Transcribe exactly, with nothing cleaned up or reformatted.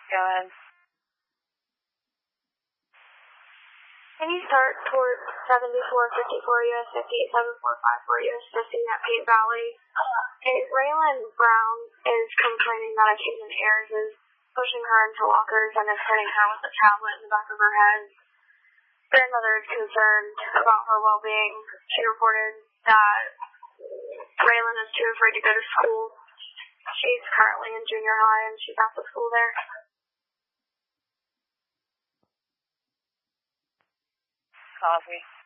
Go ahead. Can you start toward seventy-four fifty-four U S fifty-eight seven four five four U S fifty at Paint Valley? Okay, Raylan Brown is complaining that occasion Ayers is pushing her into lockers and is hitting her with a tablet in the back of her head. Grandmother is concerned about her well-being. She reported that Raylan is too afraid to go to school. She's currently in junior high and she's at the school there. Coffee.